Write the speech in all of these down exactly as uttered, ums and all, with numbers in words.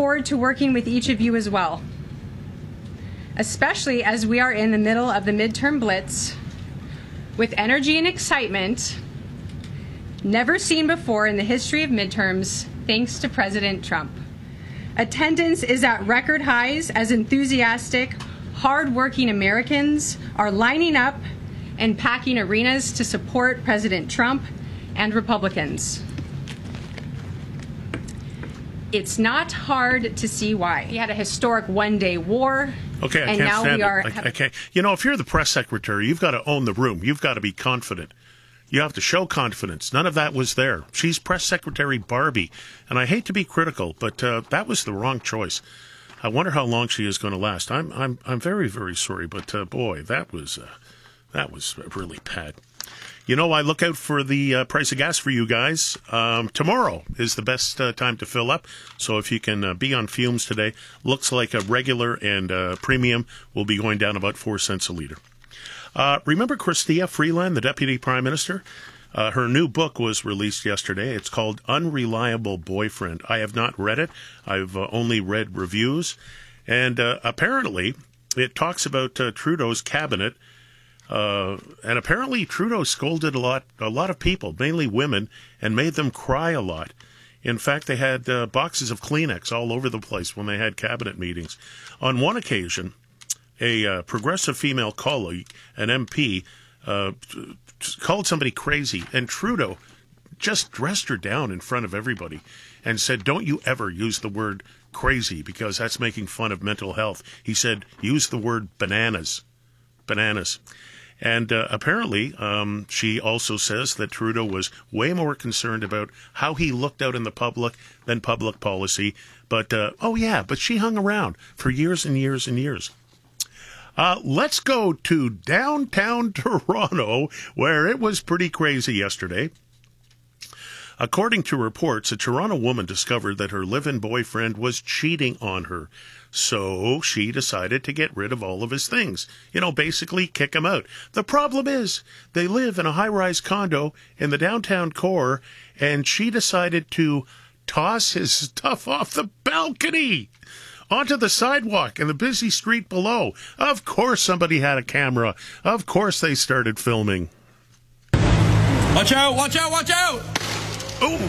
forward to working with each of you as well, especially as we are in the middle of the midterm blitz with energy and excitement never seen before in the history of midterms, thanks to President Trump. Attendance is at record highs as enthusiastic, hard-working Americans are lining up and packing arenas to support President Trump and Republicans. It's not hard to see why. We had a historic one-day war. Okay, I and can't now stand we it. are I, I can't. You know, if you're the press secretary, you've got to own the room. You've got to be confident. You have to show confidence. None of that was there. She's Press Secretary Barbie, and I hate to be critical, but uh, that was the wrong choice. I wonder how long she is going to last. I'm I'm I'm very very sorry, but uh, boy, that was uh, that was really bad. You know, I look out for the uh, price of gas for you guys. Um, tomorrow is the best uh, time to fill up. So if you can uh, be on fumes today, looks like a regular and uh, premium will be going down about four cents a liter. Uh, remember Chrystia Freeland, the Deputy Prime Minister? Uh, her new book was released yesterday. It's called Unreliable Boyfriend. I have not read it. I've uh, only read reviews. And uh, apparently it talks about uh, Trudeau's cabinet. Uh, and apparently Trudeau scolded a lot, a lot of people, mainly women, and made them cry a lot. In fact, they had uh, boxes of Kleenex all over the place when they had cabinet meetings. On one occasion, a uh, progressive female colleague, an M P, uh, called somebody crazy, and Trudeau just dressed her down in front of everybody and said, "Don't you ever use the word crazy because that's making fun of mental health." He said, "Use the word bananas." Bananas. And uh, apparently, um, she also says that Trudeau was way more concerned about how he looked out in the public than public policy. But, uh, oh yeah, but she hung around for years and years and years. Uh, let's go to downtown Toronto, where it was pretty crazy yesterday. According to reports, a Toronto woman discovered that her live-in boyfriend was cheating on her. So she decided to get rid of all of his things. You know, basically kick him out. The problem is they live in a high-rise condo in the downtown core, and she decided to toss his stuff off the balcony onto the sidewalk in the busy street below. Of course somebody had a camera. Of course they started filming. Watch out, watch out, watch out! Oh!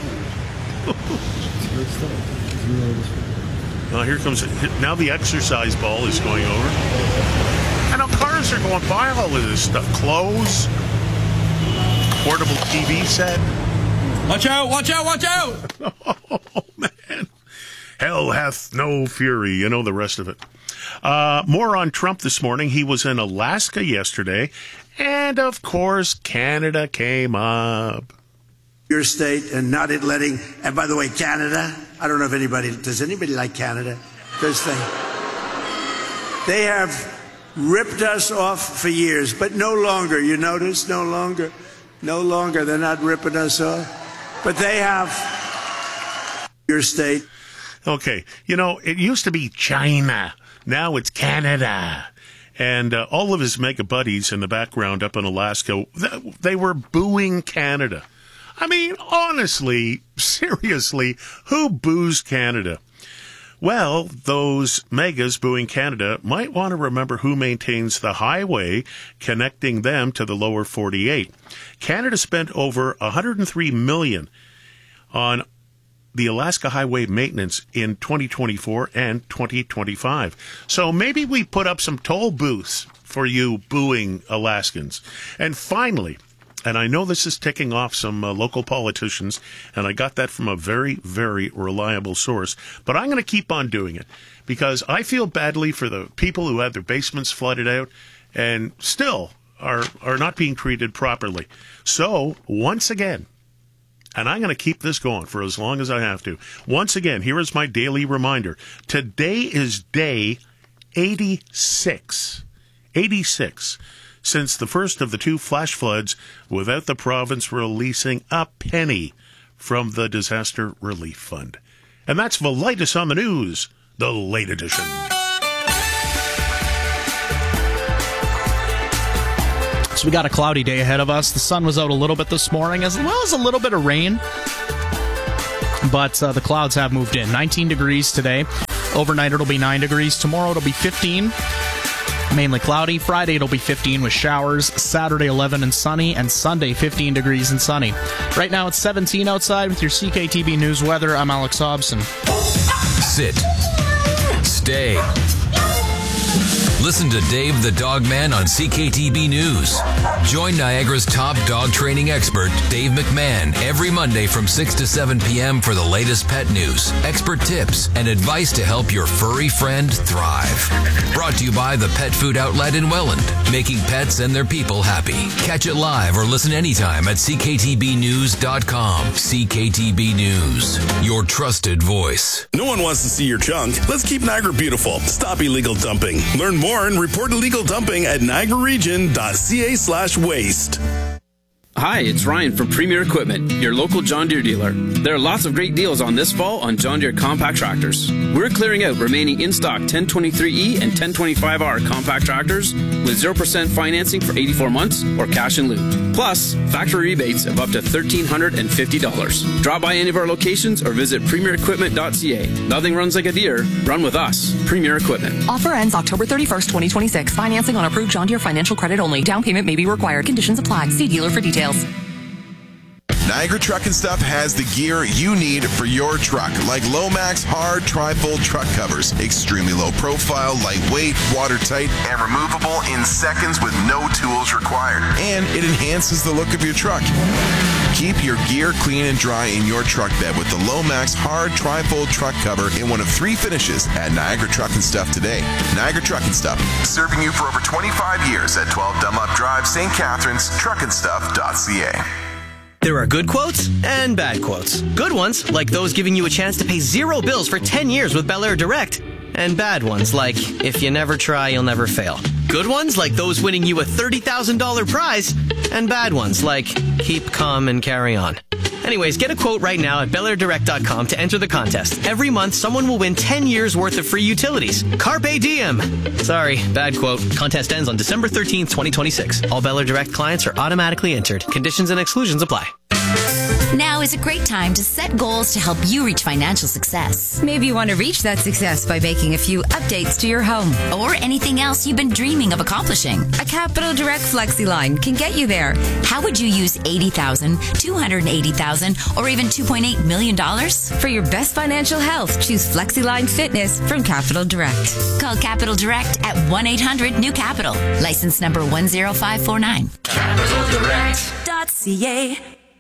Now here comes, now the exercise ball is going over. And now cars are going by all of this stuff. Clothes, portable T V set. Watch out, watch out, watch out! Oh, man. Hell hath no fury. You know the rest of it. Uh, more on Trump this morning. He was in Alaska yesterday. And, of course, Canada came up. Your state and not in letting, and by the way, Canada, I don't know if anybody, does anybody like Canada? This thing. They have ripped us off for years, but no longer, you notice, no longer, no longer, they're not ripping us off. But they have your state. Okay, you know, it used to be China. Now it's Canada. And uh, all of his mega buddies in the background up in Alaska, they were booing Canada. I mean, honestly, seriously, who boos Canada? Well, those megas booing Canada might want to remember who maintains the highway connecting them to the lower forty-eight. Canada spent over one hundred three million dollars on the Alaska highway maintenance in twenty twenty-four and twenty twenty-five. So maybe we put up some toll booths for you booing Alaskans. And finally, and I know this is ticking off some uh, local politicians, and I got that from a very, very reliable source, but I'm going to keep on doing it because I feel badly for the people who had their basements flooded out and still are, are not being treated properly. So, once again, and I'm going to keep this going for as long as I have to. Once again, here is my daily reminder. Today is day eighty-six. eighty-six. Since the first of the two flash floods without the province releasing a penny from the Disaster Relief Fund. And that's Velitis on the News, the late edition. So we got a cloudy day ahead of us. The sun was out a little bit this morning, as well as a little bit of rain. But uh, the clouds have moved in. nineteen degrees today. Overnight it'll be nine degrees. Tomorrow it'll be fifteen. Mainly cloudy. Friday it'll be fifteen with showers. Saturday eleven and sunny. And Sunday fifteen degrees and sunny. Right now it's seventeen outside with your C K T B News weather. I'm Alex Hobson. Sit. Stay. Listen to Dave the Dog Man on C K T B News. Join Niagara's top dog training expert, Dave McMahon, every Monday from six to seven p.m. for the latest pet news, expert tips, and advice to help your furry friend thrive. Brought to you by the Pet Food Outlet in Welland, making pets and their people happy. Catch it live or listen anytime at c k t b news dot com. C K T B News, your trusted voice. No one wants to see your junk. Let's keep Niagara beautiful. Stop illegal dumping. Learn more and report illegal dumping at niagara region dot c a slash waste. Hi, it's Ryan from Premier Equipment, your local John Deere dealer. There are lots of great deals on this fall on John Deere compact tractors. We're clearing out remaining in-stock ten twenty-three E and ten twenty-five R compact tractors with zero percent financing for eighty-four months or cash in lieu. Plus, factory rebates of up to one thousand three hundred fifty dollars. Drop by any of our locations or visit premier equipment dot c a. Nothing runs like a deer. Run with us. Premier Equipment. Offer ends October thirty-first, twenty twenty-six. Financing on approved John Deere financial credit only. Down payment may be required. Conditions apply. See dealer for details. Niagara Truck and Stuff has the gear you need for your truck, like Lomax hard tri-fold truck covers. Extremely low profile, lightweight, watertight, and removable in seconds with no tools required. And it enhances the look of your truck. Keep your gear clean and dry in your truck bed with the Lomax hard tri-fold truck cover in one of three finishes at Niagara Truck and Stuff today. Niagara Truck and Stuff, serving you for over twenty-five years at twelve Dunlop Drive, Saint Catharines, truck and stuff dot c a. There are good quotes and bad quotes. Good ones, like those giving you a chance to pay zero bills for ten years with Bel Air Direct. And bad ones, like, if you never try, you'll never fail. Good ones, like those winning you a thirty thousand dollars prize. And bad ones, like, keep calm and carry on. Anyways, get a quote right now at bel air direct dot com to enter the contest. Every month, someone will win ten years worth of free utilities. Carpe diem. Sorry, bad quote. Contest ends on December thirteenth, twenty twenty-six. All Bel Air Direct clients are automatically entered. Conditions and exclusions apply. Now is a great time to set goals to help you reach financial success. Maybe you want to reach that success by making a few updates to your home. Or anything else you've been dreaming of accomplishing. A Capital Direct Flexi line can get you there. How would you use eighty thousand dollars, two hundred eighty thousand dollars, or even two point eight million dollars? For your best financial health, choose Flexi Line Fitness from Capital Direct. Call Capital Direct at one eight hundred new capital. License number one zero five four nine. capital direct dot c a.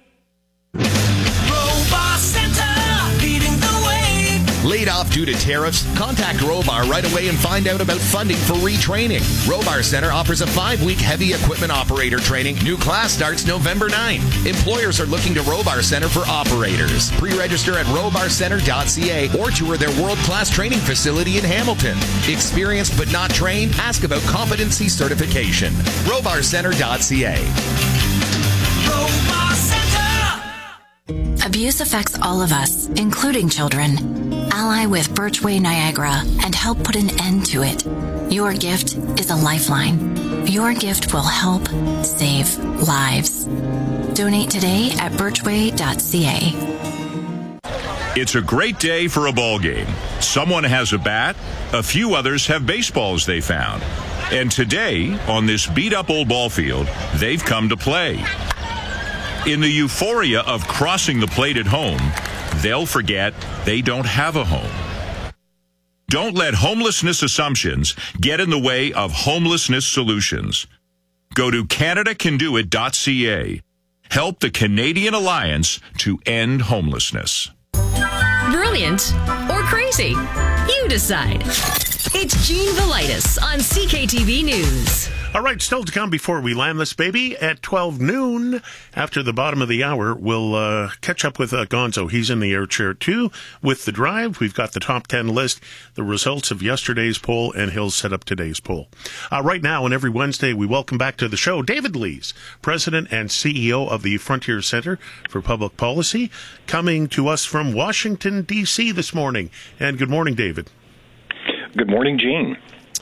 Robar Center, leading the way. Laid off due to tariffs? Contact Robar right away and find out about funding for retraining. Robar Center offers a five-week heavy equipment operator training. New class starts November ninth. Employers are looking to Robar Center for operators. Pre-register at robar center dot c a or tour their world-class training facility in Hamilton. Experienced but not trained? Ask about competency certification. robar center dot c a. Robar Center. Abuse affects all of us, including children. Ally with Birchway Niagara and help put an end to it. Your gift is a lifeline. Your gift will help save lives. Donate today at birchway dot c a. It's a great day for a ball game. Someone has a bat, a few others have baseballs they found. And today, on this beat-up old ball field, they've come to play. In the euphoria of crossing the plate at home, they'll forget they don't have a home. Don't let homelessness assumptions get in the way of homelessness solutions. Go to canada can do it dot c a. Help the Canadian Alliance to end homelessness. Brilliant or crazy? You decide. It's Gene Velitis on C K T V News. All right, still to come before we land this baby at twelve noon. After the bottom of the hour, we'll uh, catch up with uh, Gonzo. He's in the air chair, too, with The Drive. We've got the top ten list, the results of yesterday's poll, and he'll set up today's poll. Uh, right now, and every Wednesday, we welcome back to the show David Lees, President and C E O of the Frontier Center for Public Policy, coming to us from Washington, D C this morning. And good morning, David. Good morning, Gene.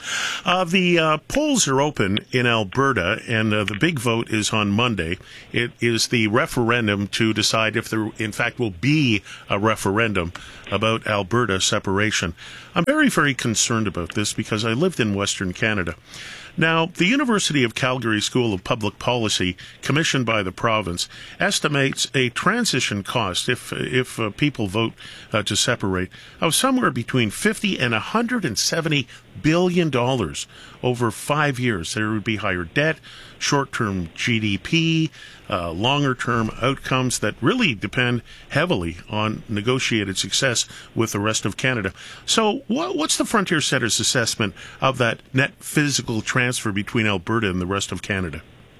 Uh, the uh, polls are open in Alberta, and uh, the big vote is on Monday. It is the referendum to decide if there, in fact, will be a referendum about Alberta separation. I'm very, very concerned about this because I lived in Western Canada. Now, the University of Calgary School of Public Policy, commissioned by the province, estimates a transition cost if if uh, people vote uh, to separate of somewhere between fifty and one hundred seventy billion dollars over five years. There would be higher debt, short-term G D P, uh, longer-term outcomes that really depend heavily on negotiated success with the rest of Canada. So what, what's the Frontier Centre's assessment of that net physical transfer between Alberta and the rest of Canada?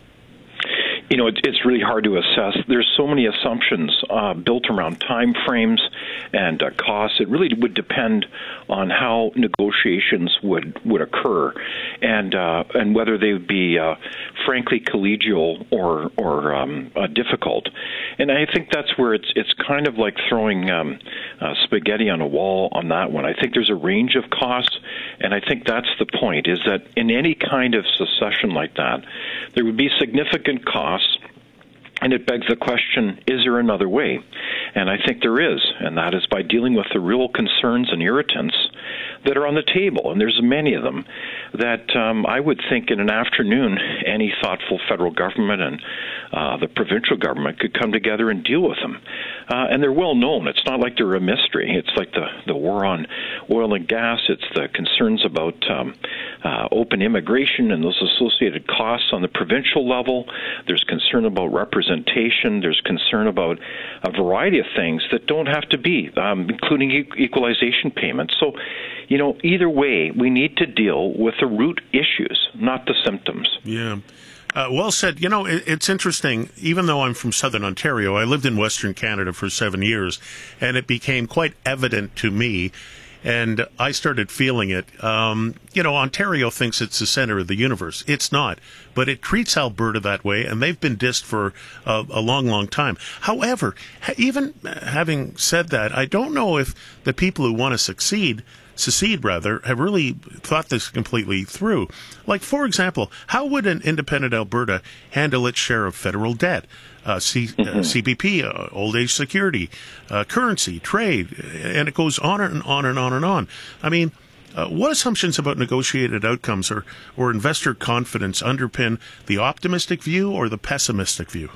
You know, it, it's really hard to assess. There's so many assumptions uh, built around time frames and uh, costs. It really would depend on how negotiations would, would occur, and uh, and whether they would be uh, frankly collegial or or um, uh, difficult. And I think that's where it's it's kind of like throwing um, uh, spaghetti on a wall on that one. I think there's a range of costs, and I think that's the point, is that in any kind of secession like that, there would be significant costs. And it begs the question, is there another way? And I think there is, and that is by dealing with the real concerns and irritants that are on the table, and there's many of them, that um, I would think in an afternoon any thoughtful federal government and uh, the provincial government could come together and deal with them. Uh, and they're well known. It's not like they're a mystery. It's like the, the war on oil and gas. It's the concerns about um, uh, open immigration and those associated costs on the provincial level. There's concern about representation. There's concern about a variety of things that don't have to be, um, including e- equalization payments. So, you know, either way, we need to deal with the root issues, not the symptoms. Yeah. Uh, well said. You know, it, it's interesting. Even though I'm from Southern Ontario, I lived in Western Canada for seven years, and it became quite evident to me, and I started feeling it. Um, you know, Ontario thinks it's the center of the universe. It's not, but it treats Alberta that way, and they've been dissed for a, a long, long time. However, even having said that, I don't know if the people who want to succeed secede rather, have really thought this completely through. Like, for example, how would an independent Alberta handle its share of federal debt? Uh, C, mm-hmm. uh, C B P, uh, old age security, uh, currency, trade, and it goes on and on and on and on. I mean, uh, what assumptions about negotiated outcomes or, or investor confidence underpin the optimistic view or the pessimistic view?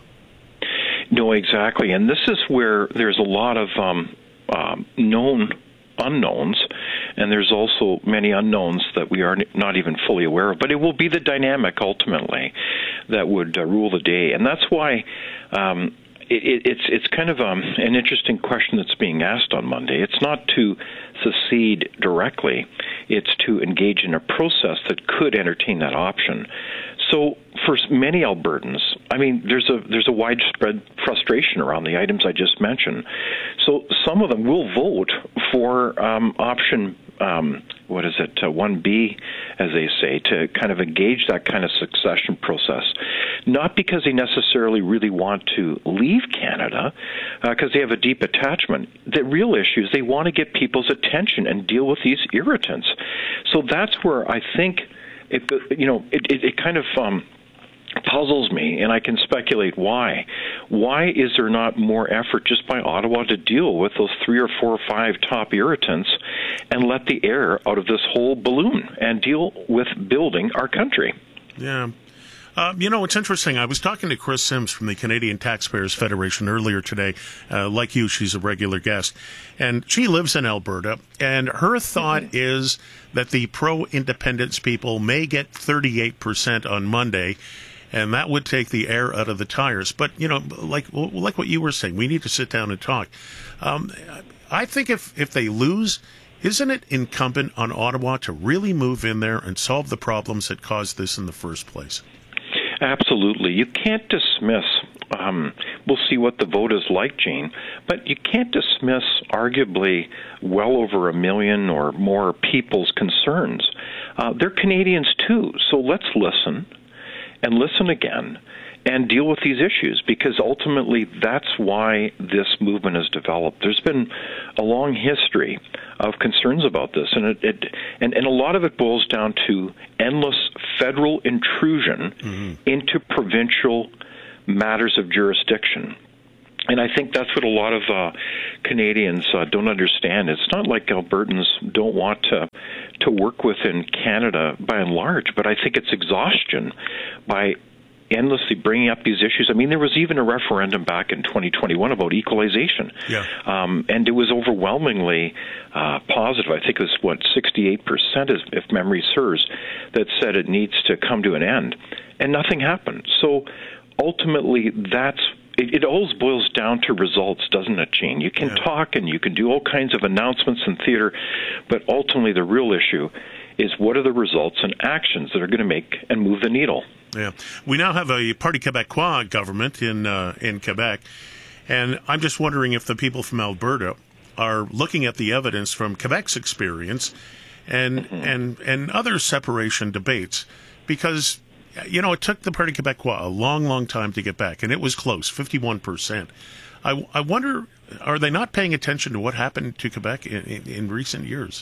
No, exactly. And this is where there's a lot of um, um, known unknowns, and there's also many unknowns that we are not even fully aware of. But it will be the dynamic, ultimately, that would uh, rule the day. And that's why um, it, it, it's it's kind of um, an interesting question that's being asked on Monday. It's not to secede directly. It's to engage in a process that could entertain that option. So for many Albertans, I mean, there's a there's a widespread frustration around the items I just mentioned. So some of them will vote for um, option, um, what is it, uh, one B, as they say, to kind of engage that kind of succession process. Not because they necessarily really want to leave Canada, because uh, they have a deep attachment. The real issue is they want to get people's attention and deal with these irritants. So that's where I think It, you know, it, it, it kind of um, puzzles me, and I can speculate why. Why is there not more effort just by Ottawa to deal with those three or four or five top irritants and let the air out of this whole balloon and deal with building our country? Yeah. Uh, you know, it's interesting. I was talking to Chris Sims from the Canadian Taxpayers Federation earlier today. Uh, like you, she's a regular guest. And she lives in Alberta. And her thought mm-hmm. is that the pro-independence people may get thirty-eight percent on Monday, and that would take the air out of the tires. But, you know, like like what you were saying, we need to sit down and talk. Um, I think if, if they lose, isn't it incumbent on Ottawa to really move in there and solve the problems that caused this in the first place? Absolutely. You can't dismiss, um, we'll see what the vote is like, Gene, but you can't dismiss arguably well over a million or more people's concerns. Uh, they're Canadians too, so let's listen and listen again and deal with these issues, because ultimately that's why this movement has developed. There's been a long history of concerns about this, and it, it and, and a lot of it boils down to endless federal intrusion mm-hmm. into provincial matters of jurisdiction. And I think that's what a lot of uh, Canadians uh, don't understand. It's not like Albertans don't want to to work within Canada by and large, but I think it's exhaustion by endlessly bringing up these issues. I mean, there was even a referendum back in twenty twenty-one about equalization, yeah. um, and it was overwhelmingly uh, positive. I think it was, what, sixty-eight percent, if memory serves, that said it needs to come to an end, and nothing happened. So ultimately, that's It, it always boils down to results, doesn't it, Gene? You can yeah. talk and you can do all kinds of announcements in theater, but ultimately the real issue is what are the results and actions that are going to make and move the needle. Yeah, we now have a Parti Québécois government in uh, in Quebec, and I'm just wondering if the people from Alberta are looking at the evidence from Quebec's experience and mm-hmm. and and other separation debates, because you know it took the Parti Québécois a long, long time to get back, and it was close, fifty-one percent. I, I wonder, are they not paying attention to what happened to Quebec in, in, in recent years?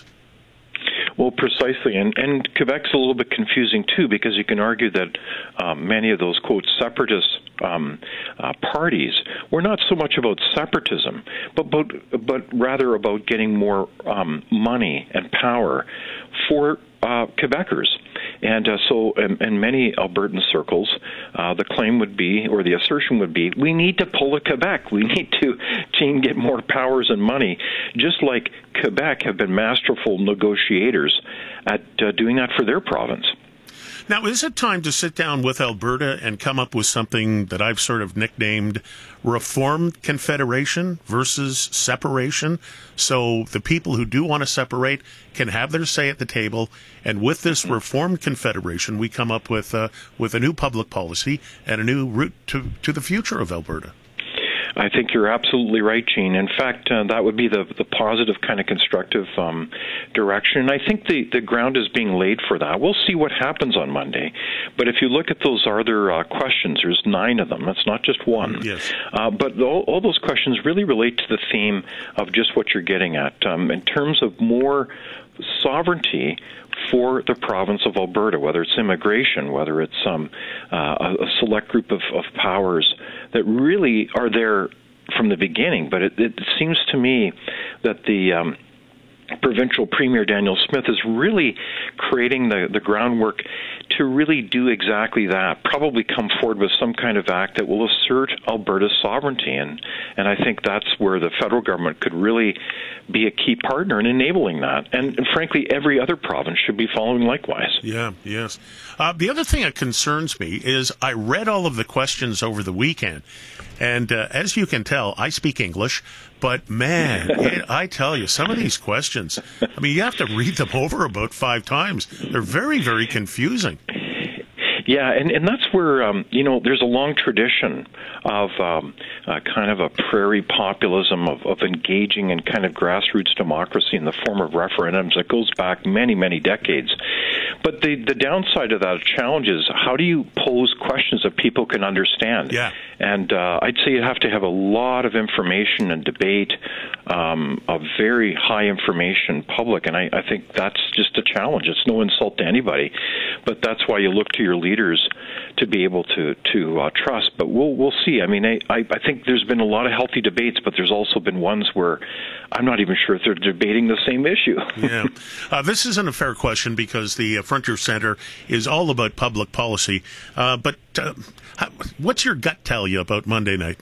Well, precisely, and, and Quebec's a little bit confusing, too, because you can argue that um, many of those, quote, separatist um, uh, parties were not so much about separatism, but, but, but rather about getting more um, money and power for uh, Quebecers. And uh, so in, in many Albertan circles, uh, the claim would be, or the assertion would be, we need to pull a Quebec. We need to, to get more powers and money, just like Quebec have been masterful negotiators at uh, doing that for their province. Now, is it time to sit down with Alberta and come up with something that I've sort of nicknamed Reformed Confederation versus separation? So the people who do want to separate can have their say at the table, and with this Reformed Confederation, we come up with uh, with a new public policy and a new route to, to the future of Alberta. I think you're absolutely right, Gene. In fact, uh, that would be the the positive kind of constructive um, direction. And I think the, the ground is being laid for that. We'll see what happens on Monday. But if you look at those other uh, questions, there's nine of them. It's not just one. Yes. Uh, but all, all those questions really relate to the theme of just what you're getting at. Um, in terms of more sovereignty for the province of Alberta, whether it's immigration, whether it's um, uh, a select group of, of powers that really are there from the beginning. But it, it seems to me that the um, provincial premier, Daniel Smith, is really creating the, the groundwork to really do exactly that, probably come forward with some kind of act that will assert Alberta's sovereignty. And, and I think that's where the federal government could really be a key partner in enabling that. And, and frankly, every other province should be following likewise. Yeah, yes. Uh, the other thing that concerns me is I read all of the questions over the weekend, and uh, as you can tell, I speak English, but man, it, I tell you, some of these questions, I mean, you have to read them over about five times. They're very, very confusing. Yeah, and, and that's where, um, you know, there's a long tradition of um, uh, kind of a prairie populism, of, of engaging in kind of grassroots democracy in the form of referendums that goes back many, many decades. But the, the downside of that challenge is, how do you pose questions that people can understand? Yeah. And uh, I'd say you have to have a lot of information and debate, um, a very high information public, and I, I think that's just a challenge. It's no insult to anybody, but that's why you look to your leaders to be able to to uh, trust. But we'll we'll see. I mean, I, I think there's been a lot of healthy debates, but there's also been ones where I'm not even sure if they're debating the same issue. Yeah. Uh, this isn't a fair question because the uh, Frontier Centre is all about public policy. Uh, but uh, how, what's your gut tell you about Monday night?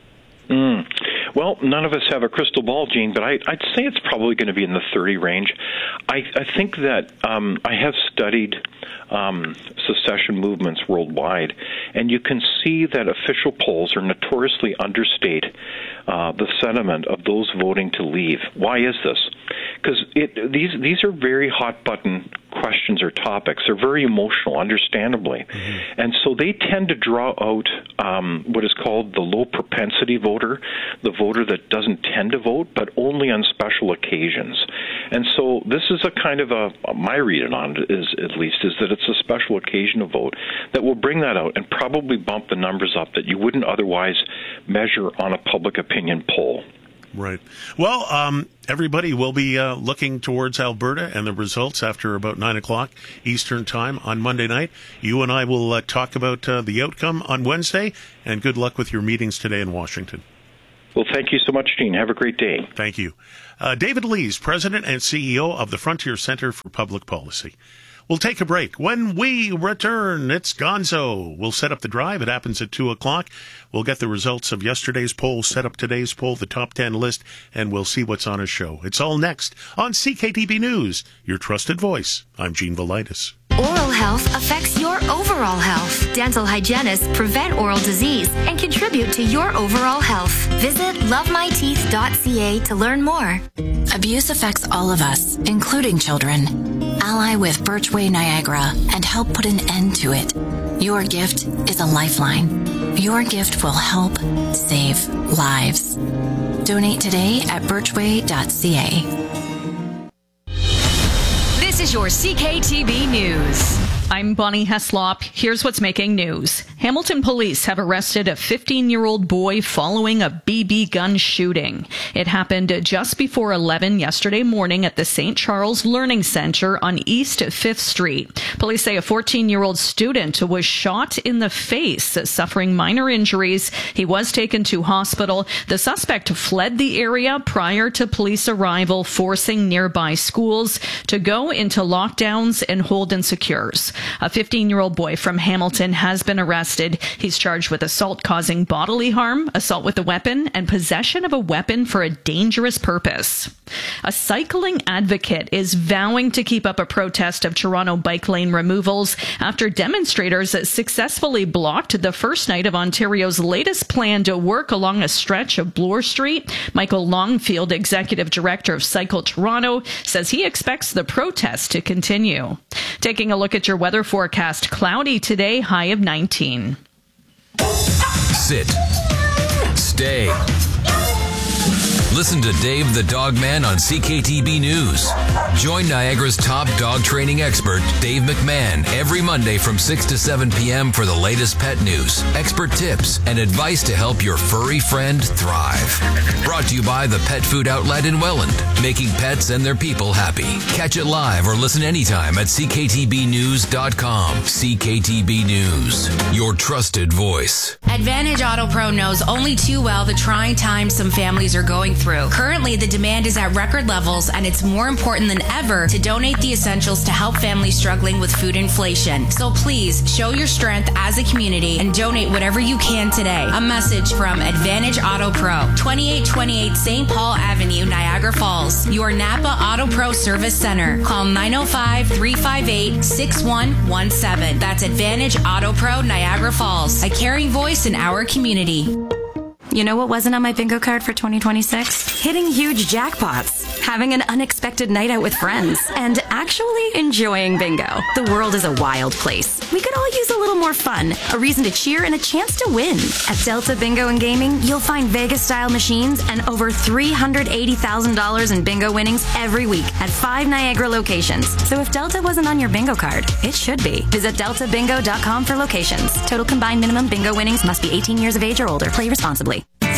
Mm. Well, none of us have a crystal ball, Gene, but I, I'd say it's probably going to be in the thirty range. I, I think that um, I have studied um, secession movements worldwide, and you can see that official polls are notoriously understate uh, the sentiment of those voting to leave. Why is this? Because these these are very hot-button questions or topics. They're very emotional, understandably. Mm-hmm. And so they tend to draw out um, what is called the low-propensity voter, the voter that doesn't tend to vote, but only on special occasions. And so this is a kind of a, my read on it is, at least, is that it's a special occasion of vote that will bring that out and probably bump the numbers up that you wouldn't otherwise measure on a public opinion poll. Right. Well, um, everybody will be uh, looking towards Alberta and the results after about nine o'clock Eastern Time on Monday night. You and I will uh, talk about uh, the outcome on Wednesday, and good luck with your meetings today in Washington. Well, thank you so much, Gene. Have a great day. Thank you. Uh, David Lees, President and C E O of the Frontier Center for Public Policy. We'll take a break. When we return, it's Gonzo. We'll set up the drive. It happens at two o'clock. We'll get the results of yesterday's poll, set up today's poll, the top ten list, and we'll see what's on his show. It's all next on C K T B News, your trusted voice. I'm Gene Velitis. Oral health affects your overall health. Dental hygienists prevent oral disease and contribute to your overall health. Visit love my teeth dot c a to learn more. Abuse affects all of us, including children. Ally with Birchway Niagara and help put an end to it. Your gift is a lifeline. Your gift will help save lives. Donate today at birchway dot c a. This is your C K T B News. I'm Bonnie Heslop. Here's what's making news. Hamilton police have arrested a fifteen-year-old boy following a B B gun shooting. It happened just before eleven yesterday morning at the Saint Charles Learning Center on East Fifth Street. Police say a fourteen-year-old student was shot in the face, suffering minor injuries. He was taken to hospital. The suspect fled the area prior to police arrival, forcing nearby schools to go into lockdowns and hold and secures. A fifteen-year-old boy from Hamilton has been arrested. He's charged with assault causing bodily harm, assault with a weapon, and possession of a weapon for a dangerous purpose. A cycling advocate is vowing to keep up a protest of Toronto bike lane removals after demonstrators successfully blocked the first night of Ontario's latest plan to work along a stretch of Bloor Street. Michael Longfield, executive director of Cycle Toronto, says he expects the protest to continue. Taking a look at your weather forecast, cloudy today, high of nineteen. Sit. Stay. Listen to Dave the Dog Man on C K T B News. Join Niagara's top dog training expert, Dave McMahon, every Monday from six to seven p.m. for the latest pet news, expert tips, and advice to help your furry friend thrive. Brought to you by the Pet Food Outlet in Welland, making pets and their people happy. Catch it live or listen anytime at c k t b news dot com. C K T B News, your trusted voice. Advantage Auto Pro knows only too well the trying times some families are going through. Currently, the demand is at record levels, and it's more important than ever to donate the essentials to help families struggling with food inflation. So please, show your strength as a community and donate whatever you can today. A message from Advantage Auto Pro, twenty-eight twenty-eight Saint Paul Avenue, Niagara Falls. Your Napa Auto Pro Service Center. Call nine oh five, three five eight, six one one seven. That's Advantage Auto Pro, Niagara Falls. A caring voice in our community. You know what wasn't on my bingo card for twenty twenty-six? Hitting huge jackpots, having an unexpected night out with friends, and actually enjoying bingo. The world is a wild place. We could all use a little more fun, a reason to cheer, and a chance to win. At Delta Bingo and Gaming, you'll find Vegas-style machines and over three hundred eighty thousand dollars in bingo winnings every week at five Niagara locations. So if Delta wasn't on your bingo card, it should be. Visit delta bingo dot com for locations. Total combined minimum bingo winnings must be eighteen years of age or older. Play responsibly.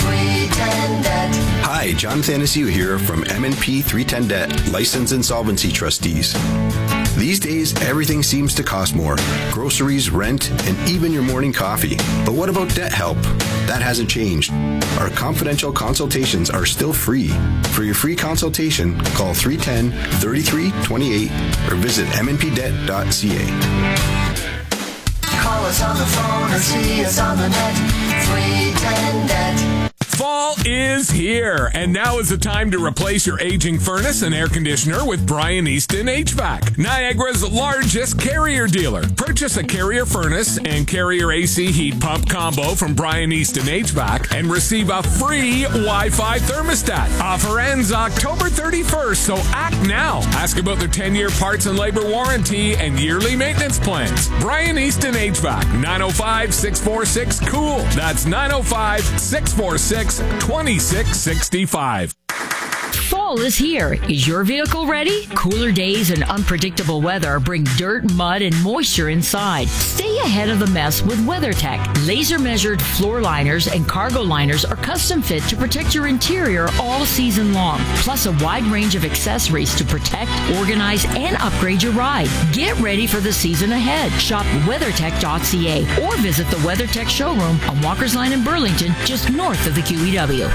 Hi, John Thanasiu here from M and P three ten Debt, License Insolvency Trustees. These days, everything seems to cost more. Groceries, rent, and even your morning coffee. But what about debt help? That hasn't changed. Our confidential consultations are still free. For your free consultation, call three one zero, three three two eight or visit m n p debt dot c a. Call us on the phone or see us on the net. three ten Debt. Fall is here, and now is the time to replace your aging furnace and air conditioner with Brian Easton H V A C, Niagara's largest Carrier dealer. Purchase a Carrier furnace and Carrier A C heat pump combo from Brian Easton H V A C and receive a free Wi-Fi thermostat. Offer ends October thirty-first, so act now. Ask about their ten-year parts and labor warranty and yearly maintenance plans. Brian Easton H V A C, nine oh five, six four six, C O O L. That's nine oh five, six four six, two six six five. Fall Fall is here. Is your vehicle ready? Cooler days and unpredictable weather bring dirt, mud, and moisture inside. Stay ahead of the mess with WeatherTech. Laser-measured floor liners and cargo liners are custom fit to protect your interior all season long. Plus a wide range of accessories to protect, organize, and upgrade your ride. Get ready for the season ahead. Shop weathertech dot c a or visit the WeatherTech showroom on Walker's Line in Burlington, just north of the Q E W.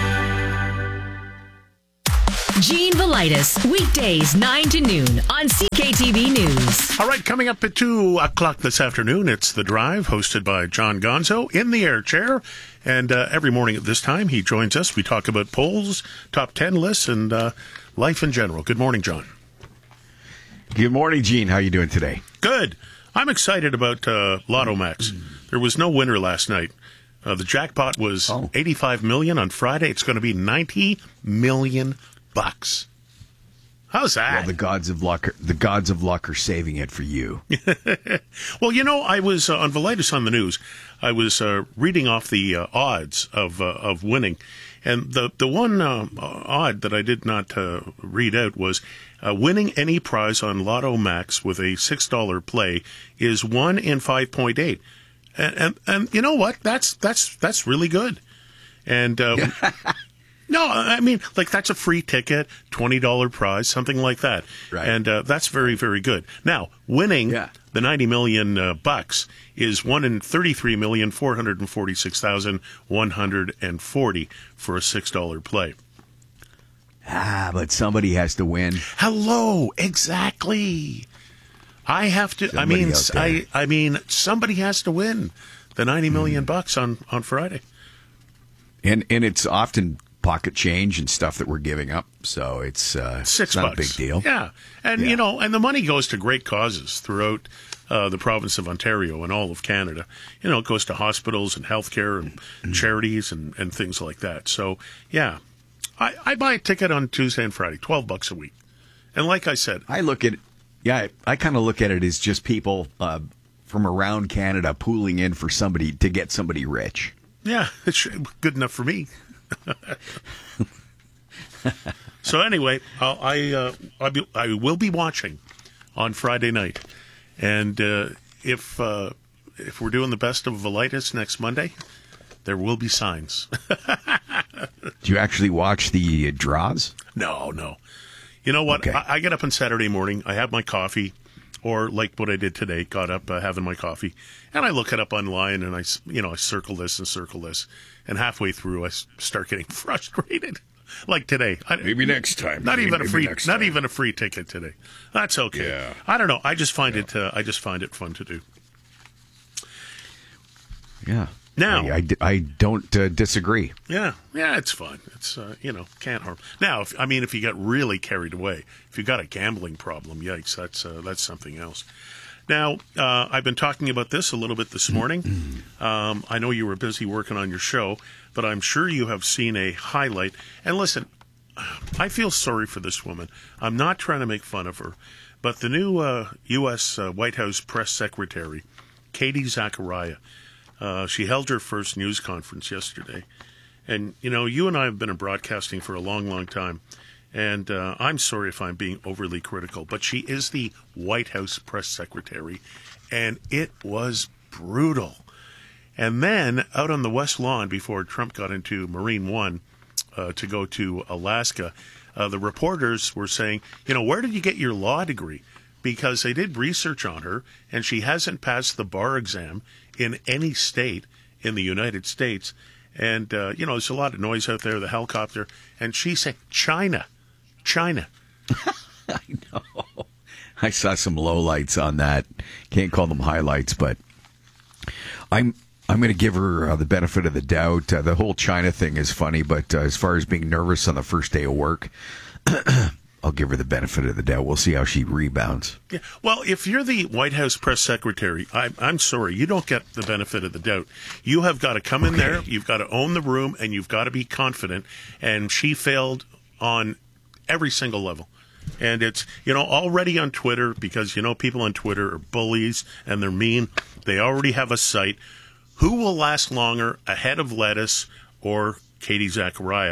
Gene Velitis, weekdays nine to noon on C K T V News. All right, coming up at two o'clock this afternoon, it's The Drive, hosted by John Gonzo in the air chair. And uh, every morning at this time, he joins us. We talk about polls, top ten lists, and uh, life in general. Good morning, John. Good morning, Gene. How are you doing today? Good. I'm excited about uh, Lotto Max. There was no winner last night. Uh, the jackpot was oh. eighty-five million dollars on Friday. It's going to be ninety million dollars bucks. How's that? Well, the gods of luck, are, the gods of luck are saving it for you. Well, you know, I was uh, on Velitis on the News. I was uh, reading off the uh, odds of uh, of winning, and the the one uh, odd that I did not uh, read out was uh, winning any prize on Lotto Max with a six dollar play is one in five point eight, and, and and you know what? That's that's that's really good, and. Uh, No, I mean, like, that's a free ticket, twenty dollar prize, something like that. Right. And uh, that's very, very good. Now, winning yeah. the ninety million uh, bucks is one in thirty-three million, four hundred forty-six thousand, one hundred forty for a six dollar play. Ah, but somebody has to win. Hello, exactly. I have to, somebody I mean, I, I mean, somebody has to win the ninety million bucks on, on Friday. And, and it's often pocket change and stuff that we're giving up, so it's uh, six it's not bucks. a big deal. Yeah, and yeah. you know, and the money goes to great causes throughout uh, the province of Ontario and all of Canada. You know, it goes to hospitals and healthcare and mm-hmm. charities and, and things like that. So yeah, I, I buy a ticket on Tuesday and Friday, twelve bucks a week, and like I said, I look at yeah, I, I kind of look at it as just people uh, from around Canada pooling in for somebody to get somebody rich. Yeah, it's good enough for me. So anyway, I'll, I uh, I, be, I will be watching on Friday night, and uh, if uh, if we're doing the best of Velitis next Monday, there will be signs. Do you actually watch the uh, draws? No, no. You know what? Okay. I, I get up on Saturday morning. I have my coffee, or like what I did today, got up uh, having my coffee, and I look it up online, and I you know I circle this and circle this. And halfway through, I start getting frustrated. Like today, I, maybe next time. Not maybe, even a free, not time. even a free ticket today. That's okay. Yeah. I don't know. I just find yeah. it. Uh, I just find it fun to do. Yeah. Now, I, I, I don't uh, disagree. Yeah, yeah, it's fun. It's uh, you know can't harm. Now, if, I mean, if you get really carried away, if you got a gambling problem, yikes, that's uh, that's something else. Now, uh, I've been talking about this a little bit this morning. Um, I know you were busy working on your show, but I'm sure you have seen a highlight. And listen, I feel sorry for this woman. I'm not trying to make fun of her, but the new uh, U S Uh, White House press secretary, Katie Zachariah, uh, she held her first news conference yesterday. And, you know, you and I have been in broadcasting for a long, long time. And uh, I'm sorry if I'm being overly critical, but she is the White House press secretary, and it was brutal. And then out on the West Lawn, before Trump got into Marine One uh, to go to Alaska, uh, the reporters were saying, you know, where did you get your law degree? Because they did research on her, and she hasn't passed the bar exam in any state in the United States. And, uh, you know, there's a lot of noise out there, the helicopter. And she said, China. China. I know. I saw some lowlights on that. Can't call them highlights, but I'm I'm going to give her uh, the benefit of the doubt. Uh, the whole China thing is funny, but uh, as far as being nervous on the first day of work, I'll give her the benefit of the doubt. We'll see how she rebounds. Yeah. Well, if you're the White House press secretary, I, I'm sorry, you don't get the benefit of the doubt. You have got to come in okay. there, you've got to own the room, and you've got to be confident. And she failed on every single level. And it's, you know, already on Twitter, because, you know, people on Twitter are bullies and they're mean. They already have a site. Who will last longer, a head of lettuce or Katie Zachariah?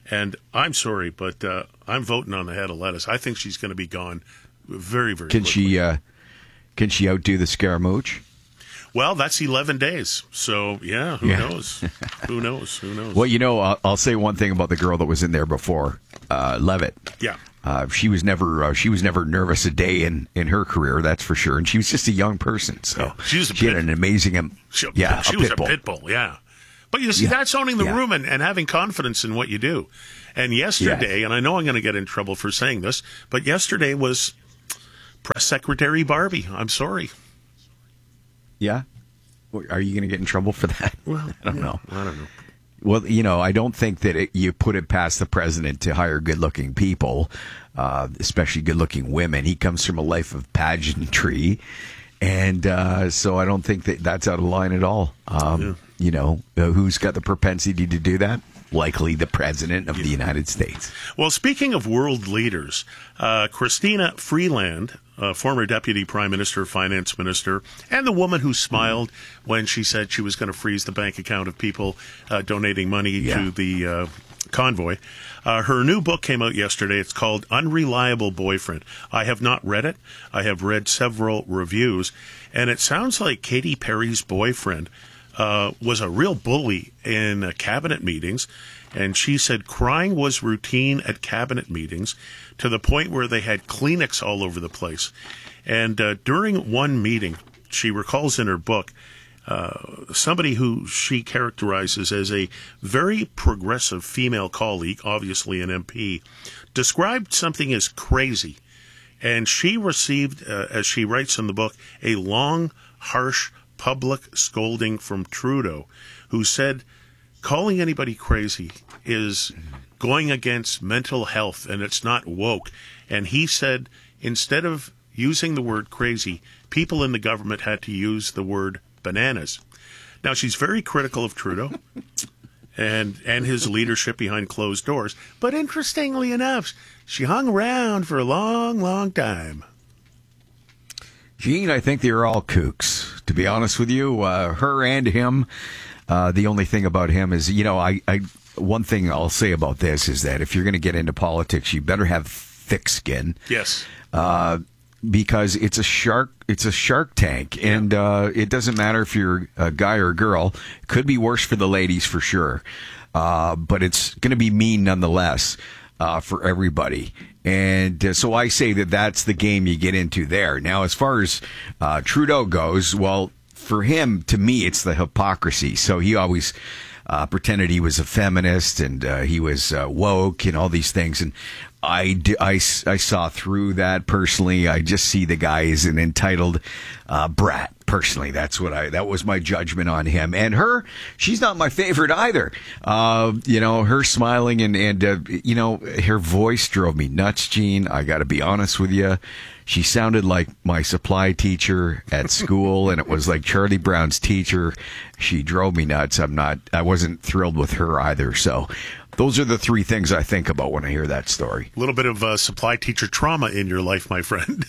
And I'm sorry, but uh, I'm voting on the head of lettuce. I think she's going to be gone very, very Can quickly. she, uh, can she outdo the Scaramouche? Well, that's eleven days. So, yeah, who Yeah. knows? Who knows? Who knows? Well, you know, I'll, I'll say one thing about the girl that was in there before, uh, Levitt. Yeah. Uh, she was never uh, she was never nervous a day in, in her career, that's for sure. And she was just a young person, so Yeah, she was a she pit- had an amazing, um, She, yeah, she a was pit bull. a pit bull, yeah. But you see, Yeah. that's owning the Yeah. room and, and having confidence in what you do. And yesterday, and I know I'm going to get in trouble for saying this, but yesterday was Press Secretary Barbie. I'm sorry. Yeah, are you going to get in trouble for that? Well, I don't yeah, know. I don't know. Well, you know, I don't think that it, you put it past the president to hire good-looking people, uh, especially good-looking women. He comes from a life of pageantry, and uh, so I don't think that that's out of line at all. Um, Yeah. You know, uh, who's got the propensity to do that? Likely the president of the United States. Well, speaking of world leaders, uh, Christina Freeland, uh, former Deputy Prime Minister, Finance Minister, and the woman who smiled when she said she was going to freeze the bank account of people uh, donating money Yeah. to the uh, convoy. Uh, her new book came out yesterday. It's called Unreliable Boyfriend. I have not read it. I have read several reviews, and it sounds like Katy Perry's boyfriend Uh, was a real bully in uh, cabinet meetings, and she said crying was routine at cabinet meetings to the point where they had Kleenex all over the place. And uh, during one meeting, she recalls in her book, uh, somebody who she characterizes as a very progressive female colleague, obviously an M P, described something as crazy. And she received, uh, as she writes in the book, a long, harsh public scolding from Trudeau, who said calling anybody crazy is going against mental health and it's not woke. And he said instead of using the word crazy, people in the government had to use the word bananas. Now, she's very critical of Trudeau and and his leadership behind closed doors. But interestingly enough, she hung around for a long, long time. Gene, I think they're all kooks. To be honest with you, uh, her and him. Uh, the only thing about him is, you know, I, I one thing I'll say about this is that if you're going to get into politics, you better have thick skin. Yes. Uh, because it's a shark, it's a shark tank, and uh, it doesn't matter if you're a guy or a girl. It could be worse for the ladies for sure, uh, but it's going to be mean nonetheless. Uh, for everybody. And uh, so I say that that's the game you get into there. Now, as far as uh, Trudeau goes, well, for him, to me, it's the hypocrisy. So he always uh, pretended he was a feminist and uh, he was uh, woke and all these things. And I, d- I, s- I saw through that personally. I just see the guy as an entitled uh, brat. Personally, that's what I, that was my judgment on him. And her, she's not my favorite either. Uh, you know, her smiling and, and, uh, you know, her voice drove me nuts, Gene. I got to be honest with you. She sounded like my supply teacher at school, and it was like Charlie Brown's teacher. She drove me nuts. I'm not, I wasn't thrilled with her either. So those are the three things I think about when I hear that story. A little bit of uh, supply teacher trauma in your life, my friend.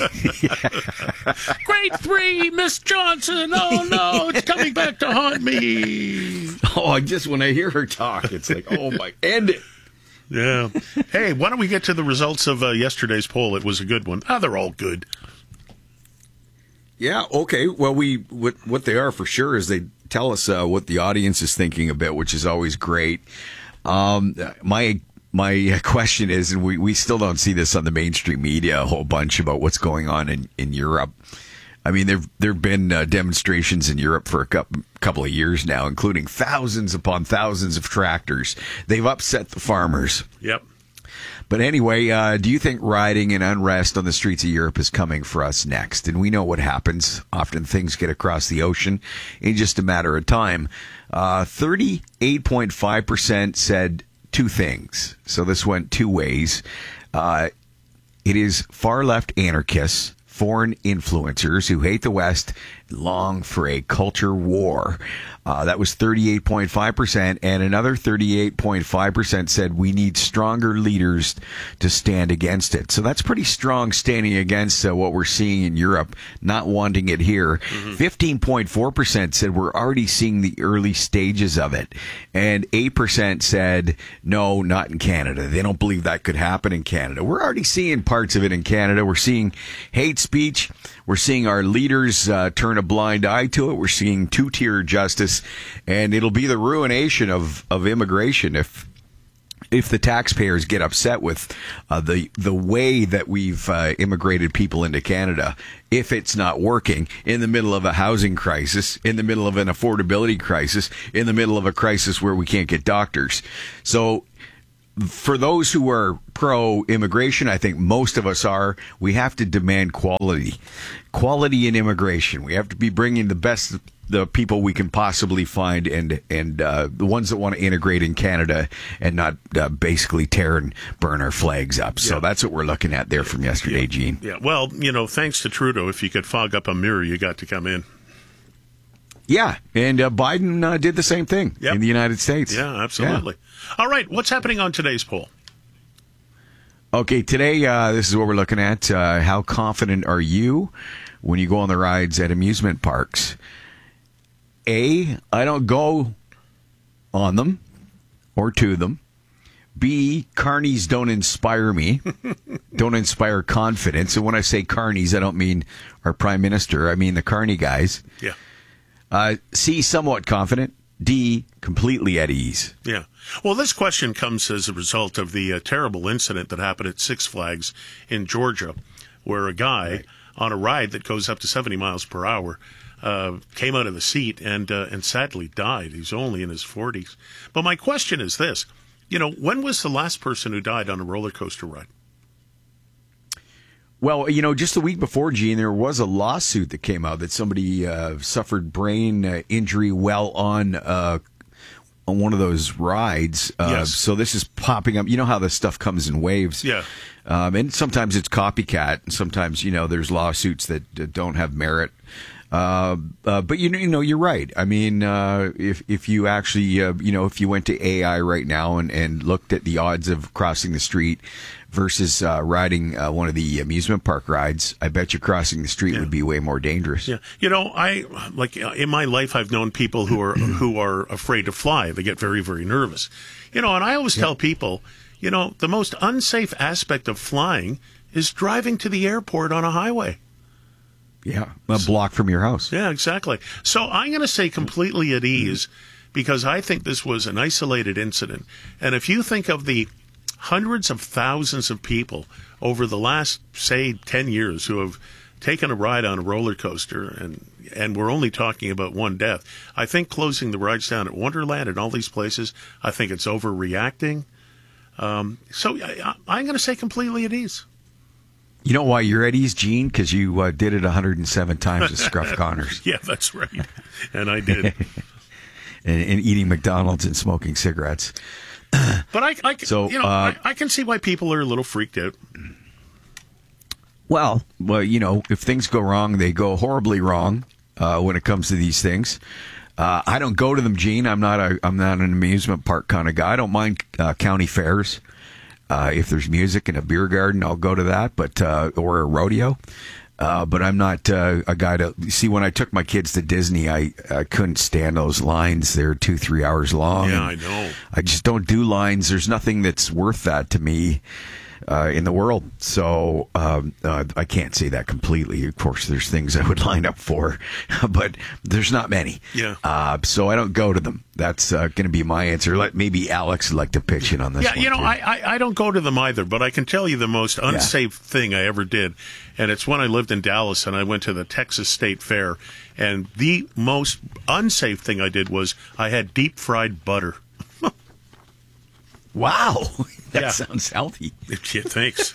Grade three, Miss Johnson. Oh, no, it's coming back to haunt me. Oh, I just, when I hear her talk, it's like, oh, my, end it. Yeah. Hey, why don't we get to the results of uh, yesterday's poll? It was a good one. Ah, they're all good. Yeah, okay. Well, we what, what they are for sure is they tell us uh, what the audience is thinking about, which is always great. Um, my my question is, and we, we still don't see this on the mainstream media a whole bunch about what's going on in, in Europe. I mean, there there have been uh, demonstrations in Europe for a couple, couple of years now, including thousands upon thousands of tractors. They've upset the farmers. Yep. But anyway, uh, do you think rioting and unrest on the streets of Europe is coming for us next? And we know what happens. Often things get across the ocean in just a matter of time. Uh, thirty-eight point five percent said two things. So this went two ways. Uh, it is far-left anarchists, foreign influencers who hate the West long for a culture war. Uh, that was thirty-eight point five percent, and another thirty-eight point five percent said we need stronger leaders to stand against it. So that's pretty strong standing against uh, what we're seeing in Europe, not wanting it here. Mm-hmm. fifteen point four percent said we're already seeing the early stages of it, and eight percent said no, not in Canada. They don't believe that could happen in Canada. We're already seeing parts of it in Canada. We're seeing hate speech. We're seeing our leaders uh, turn a blind eye to it. We're seeing two-tier justice, and it'll be the ruination of, of immigration if if the taxpayers get upset with uh, the the way that we've uh, immigrated people into Canada. If it's not working in the middle of a housing crisis, in the middle of an affordability crisis, in the middle of a crisis where we can't get doctors. So for those who are pro-immigration, I think most of us are, we have to demand quality. Quality in immigration. We have to be bringing the best the people we can possibly find, and and uh, the ones that want to integrate in Canada and not uh, basically tear and burn our flags up. So yeah. That's what we're looking at there from yesterday, yeah. Gene. Yeah, well, you know, thanks to Trudeau, if you could fog up a mirror, you got to come in. Yeah, and uh, Biden uh, did the same thing yep. in the United States. Yeah, absolutely. Yeah. All right, what's happening on today's poll? Okay, today, uh, this is what we're looking at. Uh, how confident are you when you go on the rides at amusement parks? A, I don't go on them or to them. B, carnies don't inspire me, don't inspire confidence. And when I say carnies, I don't mean our prime minister. I mean the carny guys. Yeah. Uh, C, somewhat confident. D, completely at ease. Yeah. Well, this question comes as a result of the uh, terrible incident that happened at Six Flags in Georgia, where a guy right. on a ride that goes up to seventy miles per hour uh, came out of the seat and uh, and sadly died. He's only in his forties. But my question is this. You know, when was the last person who died on a roller coaster ride? Well, you know, just the week before, Gene, there was a lawsuit that came out that somebody uh, suffered brain uh, injury while on uh, on one of those rides. Uh, yes. So this is popping up. You know how this stuff comes in waves. Yeah. Um, and sometimes it's copycat, and sometimes, you know, there's lawsuits that uh, don't have merit. Uh, uh, but you know, you know, you're right. I mean, uh, if if you actually, uh, you know, if you went to A I right now and, and looked at the odds of crossing the street versus uh, riding uh, one of the amusement park rides, I bet you crossing the street yeah. would be way more dangerous. Yeah, you know, I like in my life, I've known people who are who are afraid to fly. They get very, very nervous. You know, and I always yeah. tell people, you know, the most unsafe aspect of flying is driving to the airport on a highway. Yeah, a block from your house. Yeah, exactly. So I'm going to say completely at ease because I think this was an isolated incident. And if you think of the hundreds of thousands of people over the last, say, ten years who have taken a ride on a roller coaster, and and we're only talking about one death, I think closing the rides down at Wonderland and all these places, I think it's overreacting. Um, so I, I'm going to say completely at ease. You know why you're at ease, Gene? Because you uh, did it one hundred seven times with Scruff Connors. Yeah, that's right. And I did. and, and eating McDonald's and smoking cigarettes. But I, I, so, you know, uh, I, I can see why people are a little freaked out. Well, well, you know, if things go wrong, they go horribly wrong uh, when it comes to these things. Uh, I don't go to them, Gene. I'm not a, I'm not an amusement park kind of guy. I don't mind uh, county fairs. Uh, if there's music in a beer garden, I'll go to that, but uh, or a rodeo. Uh, but I'm not uh, a guy to see. When I took my kids to Disney, I, I couldn't stand those lines. They're two, three hours long. Yeah, I know. I just don't do lines. There's nothing that's worth that to me uh, in the world. So um, uh, I can't say that completely. Of course, there's things I would line up for, but there's not many. Yeah. Uh, so I don't go to them. That's uh, going to be my answer. Let maybe Alex would like to pitch in on this. Yeah, one you know, too. I, I I don't go to them either, but I can tell you the most unsafe yeah. thing I ever did, and it's when I lived in Dallas and I went to the Texas State Fair, and the most unsafe thing I did was I had deep fried butter. Wow, that yeah. sounds healthy. Yeah, thanks.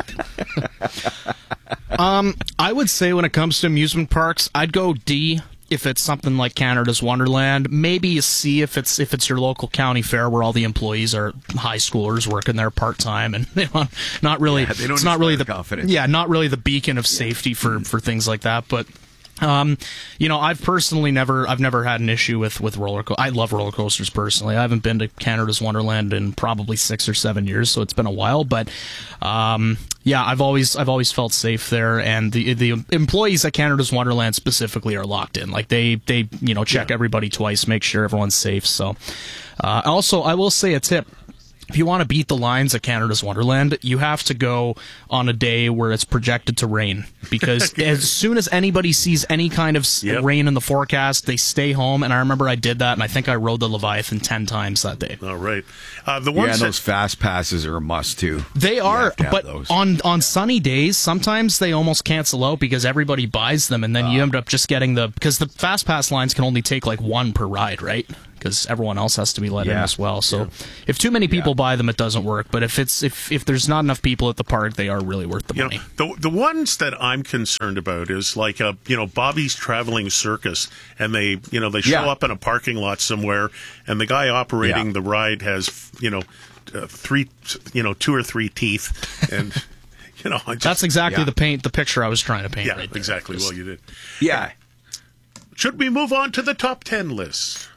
um, I would say when it comes to amusement parks, I'd go D. If it's something like Canada's Wonderland, maybe a C if it's if it's your local county fair where all the employees are high schoolers working there part time and you know, not really yeah, they don't it's not really the confidence. yeah not really the beacon of safety for, for things like that. But Um, you know, I've personally never, I've never had an issue with, with roller coasters. I love roller coasters personally. I haven't been to Canada's Wonderland in probably six or seven years, so it's been a while. But, um, yeah, I've always, I've always felt safe there, and the the employees at Canada's Wonderland specifically are locked in. Like they, they, you know, check yeah. everybody twice, make sure everyone's safe. So, uh, also, I will say a tip. If you want to beat the lines at Canada's Wonderland, you have to go on a day where it's projected to rain. Because as soon as anybody sees any kind of yep. rain in the forecast, they stay home. And I remember I did that, and I think I rode the Leviathan ten times that day. All right. Uh, the ones yeah, that- those fast passes are a must, too. They are, but on, on sunny days, sometimes they almost cancel out because everybody buys them, and then uh, you end up just getting the... Because the fast pass lines can only take like one per ride, right? Because everyone else has to be let yeah. in as well. So yeah. if too many people yeah. buy them, it doesn't work. But if it's if, if there's not enough people at the park, they are really worth the you money. Know, the the ones that I'm concerned about is like a you know Bobby's Traveling Circus, and they you know they show yeah. up in a parking lot somewhere, and the guy operating yeah. the ride has you know uh, three you know two or three teeth, and you know I just, that's exactly yeah. the paint the picture I was trying to paint. Yeah, right there. exactly. Well, you did. Yeah. Should we move on to the top ten list?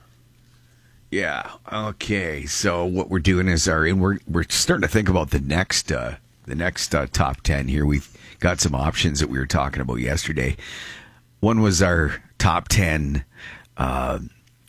Yeah. Okay. So what we're doing is our, and we're we're starting to think about the next uh, the next uh, top ten here. We've got some options that we were talking about yesterday. One was our top ten. Uh,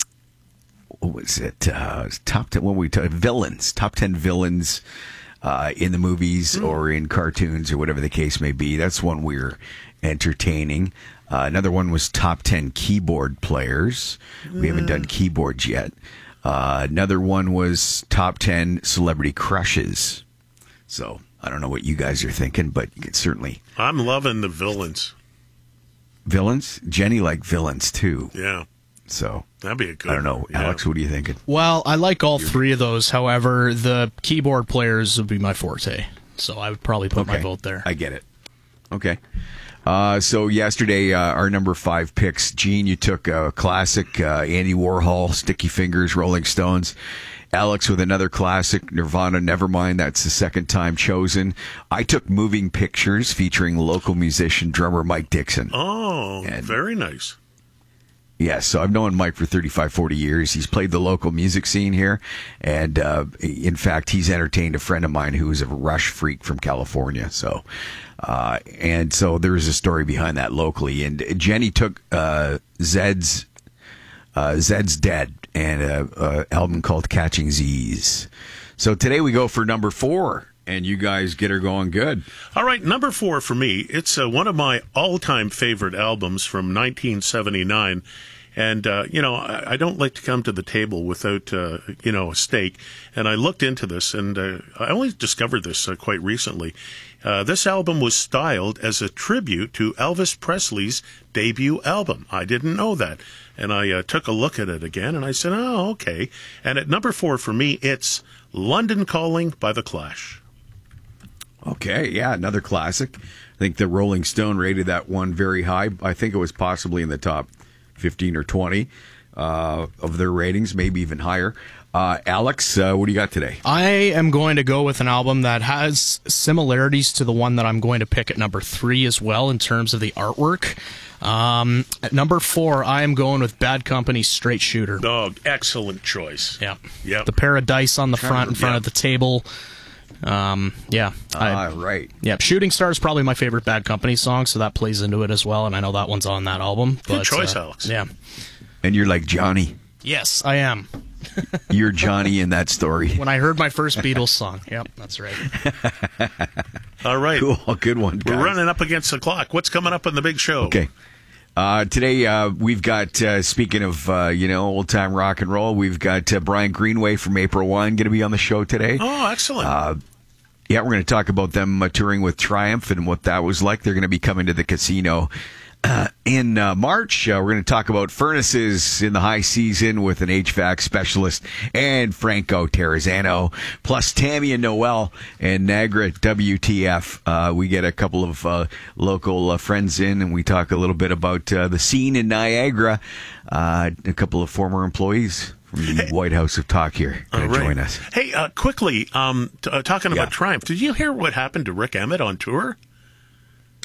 what was it? Uh, top ten. When we talk villains, top ten villains uh, in the movies mm. or in cartoons or whatever the case may be. That's one we're entertaining. Uh, another one was top ten keyboard players. We mm. haven't done keyboards yet. Uh, another one was top ten celebrity crushes. So I don't know what you guys are thinking, but you can certainly. I'm loving the villains. Villains? Jenny liked villains too. Yeah. So that'd be a good. I don't know, yeah. Alex. What are you thinking? Well, I like all three of those. However, the keyboard players would be my forte, so I would probably put okay. my vote there. I get it. Okay. Uh, so yesterday, uh, our number five picks, Gene, you took a classic, uh, Andy Warhol, Sticky Fingers, Rolling Stones. Alex with another classic, Nirvana, Nevermind. That's the second time chosen. I took Moving Pictures featuring local musician, drummer Mike Dixon. Oh, and, very nice. Yes, yeah, so I've known Mike for thirty-five, forty years. He's played the local music scene here. And, uh, in fact, he's entertained a friend of mine who is a Rush freak from California. So, uh, and so there is a story behind that locally. And Jenny took, uh, Zed's, uh, Zed's Dead and a, a album called Catching Z's. So today we go for number four. And you guys get her going good. All right, number four for me. It's uh, one of my all-time favorite albums from nineteen seventy-nine. And, uh, you know, I, I don't like to come to the table without, uh, you know, a steak. And I looked into this, and uh, I only discovered this uh, quite recently. Uh, this album was styled as a tribute to Elvis Presley's debut album. I didn't know that. And I uh, took a look at it again, and I said, oh, okay. And at number four for me, it's London Calling by The Clash. Okay, yeah, another classic. I think the Rolling Stone rated that one very high. I think it was possibly in the top fifteen or twenty uh, of their ratings, maybe even higher. Uh, Alex, uh, what do you got today? I am going to go with an album that has similarities to the one that I'm going to pick at number three as well in terms of the artwork. Um, at number four, I am going with Bad Company's Straight Shooter. Oh, excellent choice. Yeah. Yep. The pair of dice on the front, in front yeah. of the table. Um, yeah. Ah, uh, right. Yeah, Shooting Star is probably my favorite Bad Company song, so that plays into it as well, and I know that one's on that album. Good but, choice, uh, Alex. Yeah. And you're like Johnny. Yes, I am. You're Johnny in that story. When I heard my first Beatles song. Yep, that's right. All right. Cool. Good one, guys. We're running up against the clock. What's coming up in the big show? Okay. Uh, today, uh, we've got, uh, speaking of, uh, you know, old-time rock and roll, we've got uh, Brian Greenway from April Wine going to be on the show today. Oh, excellent. Uh, yeah, we're going to talk about them uh, touring with Triumph and what that was like. They're going to be coming to the casino uh, in uh, March. Uh, we're going to talk about furnaces in the high season with an H V A C specialist and Franco Terrazzano, plus Tammy and Noel and Niagara W T F. Uh, we get a couple of uh, local uh, friends in, and we talk a little bit about uh, the scene in Niagara. Uh, a couple of former employees from the hey, White House of Talk here going right. to join us. Hey, uh, quickly, um, t- uh, talking yeah. about Triumph, did you hear what happened to Rick Emmett on tour?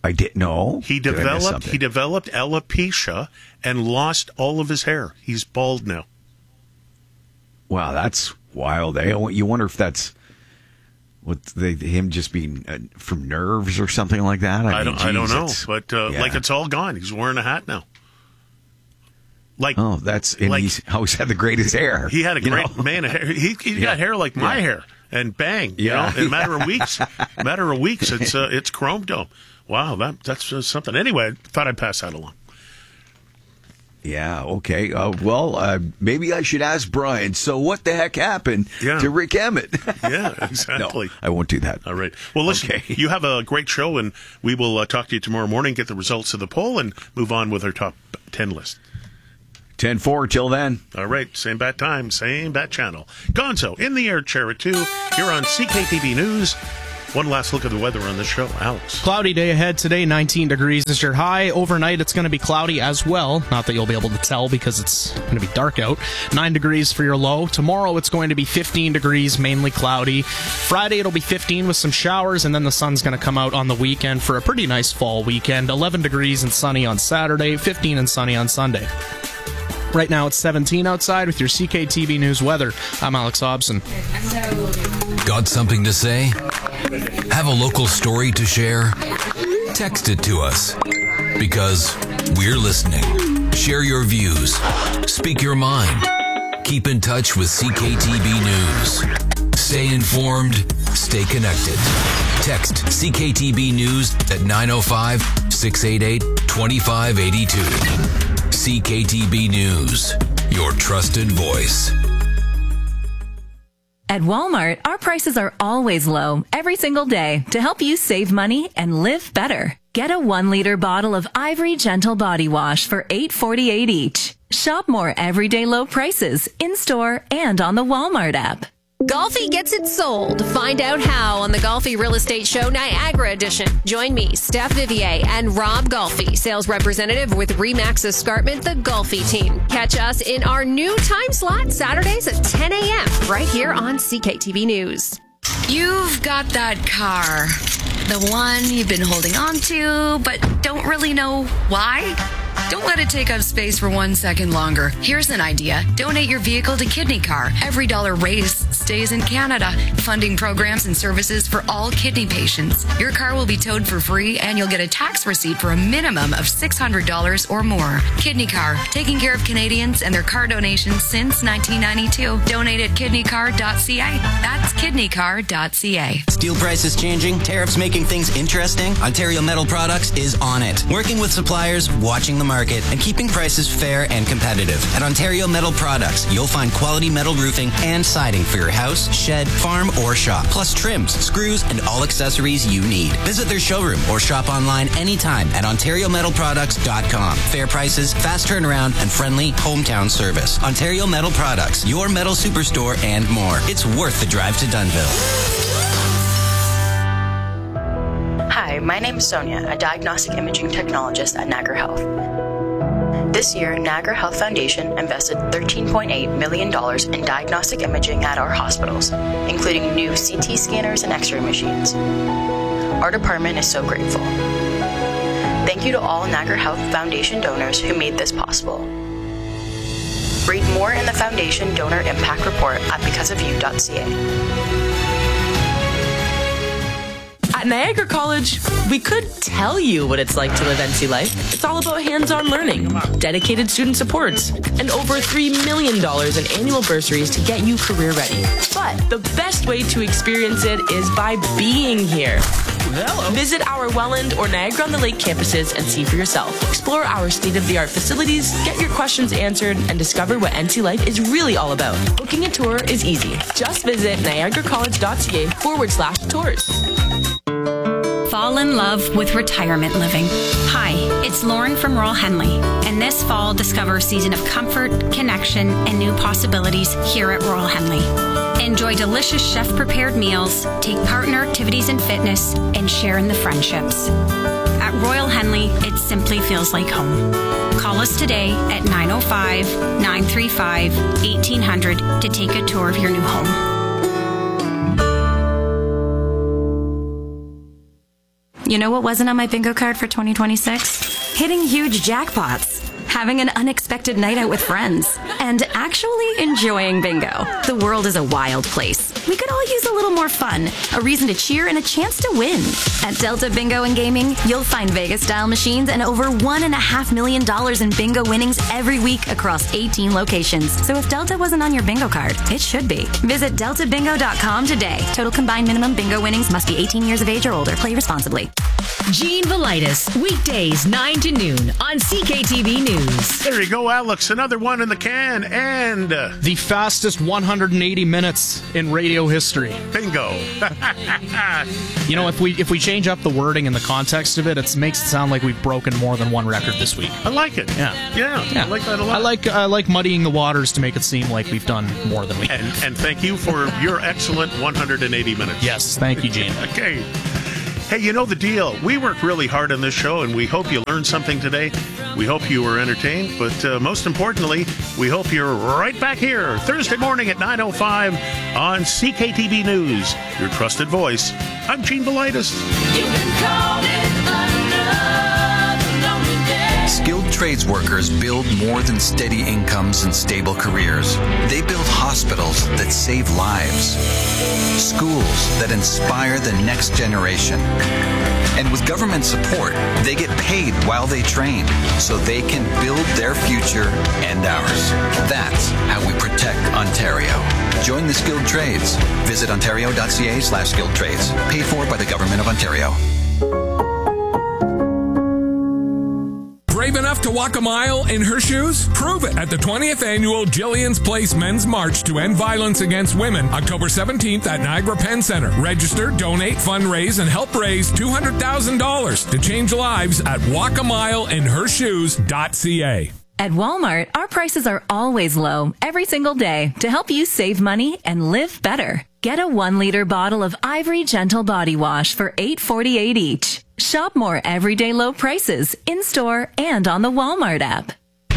I didn't know. He Did I miss developed something? he developed alopecia and lost all of his hair. He's bald now. Wow, that's wild. Eh? You wonder if that's what they, him just being uh, from nerves or something like that. I, I mean, don't geez, I don't know, it's- but uh, yeah. like it's all gone. He's wearing a hat now. Like oh, that's and like- he's always had the greatest hair. He had a you great know? man of hair. He he Yeah. got hair like my Yeah. hair, and bang, you Yeah. know, in a matter of weeks, matter of weeks, it's uh, it's chrome dome. Wow, that that's uh, something. Anyway, I thought I'd pass that along. Yeah, okay. Uh, well, uh, maybe I should ask Brian, so what the heck happened Yeah. to Rick Emmett? Yeah, exactly. No, I won't do that. All right. Well, listen, Okay. you have a great show, and we will uh, talk to you tomorrow morning, get the results of the poll, and move on with our top ten list. ten four till then. All right. Same bat time, same bat channel. Gonzo in the air chair at two. Here on C K T V News. One last look at the weather on the show. Alex. Cloudy day ahead today, nineteen degrees is your high. Overnight, it's going to be cloudy as well. Not that you'll be able to tell because it's going to be dark out. nine degrees for your low. Tomorrow, it's going to be fifteen degrees, mainly cloudy. Friday, it'll be fifteen with some showers, and then the sun's going to come out on the weekend for a pretty nice fall weekend. eleven degrees and sunny on Saturday, fifteen and sunny on Sunday. Right now, it's seventeen outside with your C K T V News weather. I'm Alex Hobson. Got something to say? Have a local story to share? Text it to us because we're listening. Share your views. Speak your mind. Keep in touch with C K T B News. Stay informed. Stay connected. Text C K T B News at nine oh five, six eight eight, two five eight two. C K T B News, your trusted voice. At Walmart, our prices are always low every single day to help you save money and live better. Get a one liter bottle of Ivory Gentle Body Wash for eight forty-eight each. Shop more everyday low prices in store and on the Walmart app. Golfy gets it sold. Find out how on the Golfy Real Estate Show Niagara Edition. Join me, Steph Vivier, and Rob Golfy, sales representative with Remax Escarpment, the Golfy team. Catch us in our new time slot, Saturdays at ten a.m., right here on C K T V News. You've got that car, the one you've been holding on to, but don't really know why. Don't let it take up space for one second longer. Here's an idea. Donate your vehicle to Kidney Car. Every dollar raised stays in Canada, funding programs and services for all kidney patients. Your car will be towed for free, and you'll get a tax receipt for a minimum of six hundred dollars or more. Kidney Car, taking care of Canadians and their car donations since nineteen ninety-two. Donate at kidney car dot c a. That's kidney car dot c a. Steel prices changing, tariffs making things interesting. Ontario Metal Products is on it. Working with suppliers, watching the market, and keeping prices fair and competitive. At Ontario Metal Products, you'll find quality metal roofing and siding for your house, shed, farm, or shop. Plus trims, screws, and all accessories you need. Visit their showroom or shop online anytime at ontario metal products dot com. Fair prices, fast turnaround, and friendly hometown service. Ontario Metal Products, your metal superstore and more. It's worth the drive to Dunnville. Hi, my name is Sonia, a diagnostic imaging technologist at Niagara Health. This year, Niagara Health Foundation invested thirteen point eight million dollars in diagnostic imaging at our hospitals, including new C T scanners and X-ray machines. Our department is so grateful. Thank you to all Niagara Health Foundation donors who made this possible. Read more in the Foundation Donor Impact Report at because of you dot c a. At Niagara College, we could tell you what it's like to live N C life. It's all about hands-on learning, dedicated student supports, and over three million dollars in annual bursaries to get you career ready. But the best way to experience it is by being here. Hello. Visit our Welland or Niagara-on-the-Lake campuses and see for yourself. Explore our state-of-the-art facilities, get your questions answered, and discover what N C life is really all about. Booking a tour is easy. Just visit niagara college dot c a forward slash tours. Fall in love with retirement living. Hi, it's Lauren from Royal Henley, and this fall discover a season of comfort, connection, and new possibilities here at Royal Henley. Enjoy delicious chef-prepared meals, take part in our activities and fitness, and share in the friendships. At Royal Henley, it simply feels like home. Call us today at nine oh five, nine three five, eighteen hundred to take a tour of your new home. You know what wasn't on my bingo card for twenty twenty-six? Hitting huge jackpots. Having an unexpected night out with friends, and actually enjoying bingo. The world is a wild place. We could all use a little more fun, a reason to cheer, and a chance to win. At Delta Bingo and Gaming, you'll find Vegas-style machines and over one and a half million dollars in bingo winnings every week across eighteen locations. So if Delta wasn't on your bingo card, it should be. Visit delta bingo dot com today. Total combined minimum bingo winnings must be eighteen years of age or older. Play responsibly. Gene Velitis, weekdays nine to noon on C K T V News. There you go, Alex. Another one in the can, and uh, the fastest one hundred eighty minutes in radio history. Bingo. You know, if we if we change up the wording and the context of it, it makes it sound like we've broken more than one record this week. I like it. Yeah, yeah, yeah. I like that a lot. I like I like muddying the waters to make it seem like we've done more than we. And and thank you for your excellent one hundred eighty minutes. Yes, thank you, Gene. Okay. Hey, you know the deal. We work really hard on this show, and we hope you learned something today. We hope you were entertained, but uh, most importantly, we hope you're right back here Thursday morning at nine oh five on C K T V News, your trusted voice. I'm Gene Velitis. Skilled trades workers build more than steady incomes and stable careers. They build hospitals that save lives, schools that inspire the next generation. And with government support, they get paid while they train so they can build their future and ours. That's how we protect Ontario. Join the skilled trades. Visit ontario.ca slash skilled trades. Paid for by the Government of Ontario. Brave enough to walk a mile in her shoes? Prove it at the twentieth Annual Jillian's Place Men's March to End Violence Against Women, October seventeenth at Niagara Penn Center. Register, donate, fundraise, and help raise two hundred thousand dollars to change lives at walk a mile in her shoes dot c a. At Walmart, our prices are always low every single day to help you save money and live better. Get a one-liter bottle of Ivory Gentle Body Wash for eight forty-eight each. Shop more everyday low prices in-store and on the Walmart app.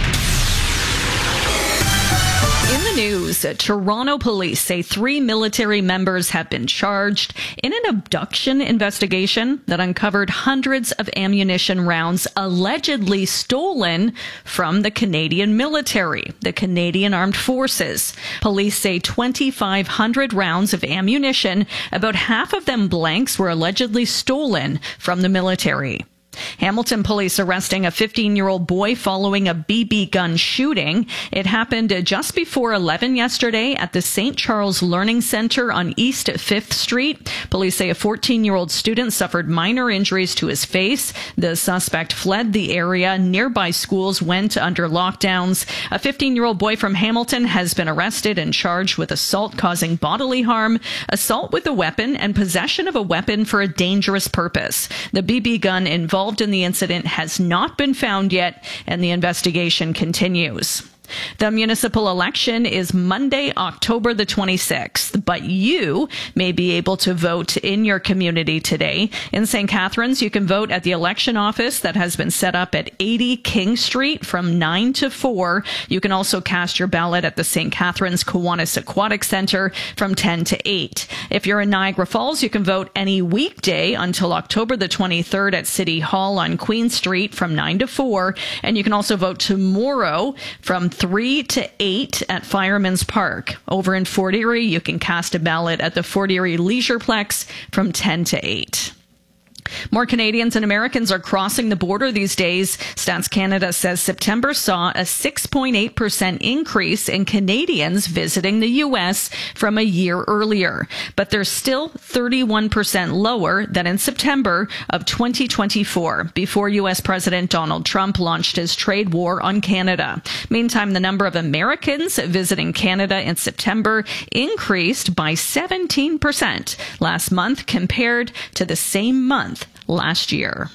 In the news, Toronto police say three military members have been charged in an abduction investigation that uncovered hundreds of ammunition rounds allegedly stolen from the Canadian military, the Canadian Armed Forces. Police say twenty-five hundred rounds of ammunition, about half of them blanks, were allegedly stolen from the military. Hamilton police arresting a fifteen-year-old boy following a B B gun shooting. It happened just before eleven yesterday at the Saint Charles Learning Center on East fifth Street. Police say a fourteen-year-old student suffered minor injuries to his face. The suspect fled the area. Nearby schools went under lockdowns. A fifteen-year-old boy from Hamilton has been arrested and charged with assault causing bodily harm, assault with a weapon, and possession of a weapon for a dangerous purpose. The B B gun involved in the incident has not been found yet, and the investigation continues. The municipal election is Monday, October the twenty-sixth, but you may be able to vote in your community today. In Saint Catharines, you can vote at the election office that has been set up at eighty King Street from nine to four. You can also cast your ballot at the Saint Catharines Kiwanis Aquatic Center from ten to eight. If you're in Niagara Falls, you can vote any weekday until October the twenty-third at City Hall on Queen Street from nine to four. And you can also vote tomorrow from three to eight at Fireman's Park. Over in Fort Erie, you can cast a ballot at the Fort Erie Leisureplex from ten to eight. More Canadians and Americans are crossing the border these days. Stats Canada says September saw a six point eight percent increase in Canadians visiting the U S from a year earlier. But they're still thirty-one percent lower than in September of twenty twenty-four, before U S President Donald Trump launched his trade war on Canada. Meantime, the number of Americans visiting Canada in September increased by seventeen percent last month compared to the same month last year.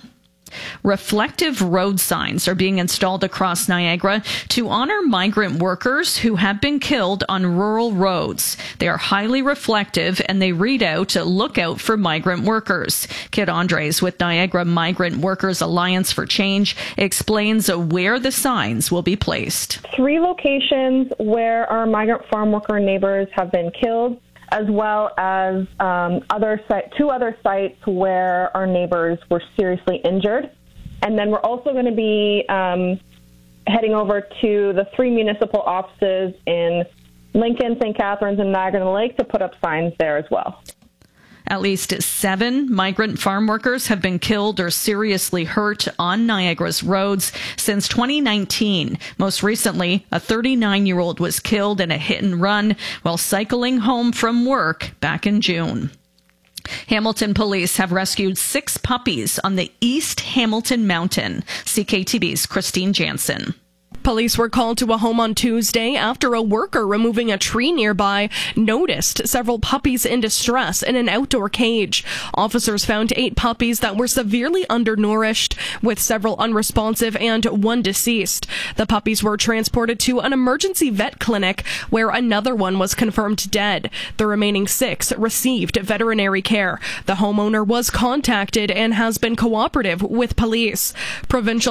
Reflective road signs are being installed across Niagara to honor migrant workers who have been killed on rural roads. They are highly reflective and they read out, "Look out for migrant workers." Kit Andres with Niagara Migrant Workers Alliance for Change explains where the signs will be placed. Three locations where our migrant farm worker neighbors have been killed. as well as um, other site, two other sites where our neighbors were seriously injured. And then we're also going to be um, heading over to the three municipal offices in Lincoln, Saint Catharines, and Niagara-on-the-Lake to put up signs there as well. At least seven migrant farm workers have been killed or seriously hurt on Niagara's roads since twenty nineteen. Most recently, a thirty-nine-year-old was killed in a hit and run while cycling home from work back in June. Hamilton police have rescued six puppies on the East Hamilton Mountain. C K T V's Christine Jansen. Police were called to a home on Tuesday after a worker removing a tree nearby noticed several puppies in distress in an outdoor cage. Officers found eight puppies that were severely undernourished, with several unresponsive and one deceased. The puppies were transported to an emergency vet clinic where another one was confirmed dead. The remaining six received veterinary care. The homeowner was contacted and has been cooperative with police. Provincial